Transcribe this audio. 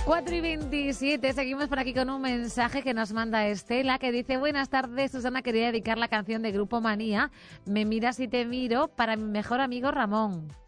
4:27, seguimos por aquí con un mensaje que nos manda Estela, que dice: buenas tardes, Susana, quería dedicar la canción de Grupo Manía, Me miras y te miro, para mi mejor amigo Ramón.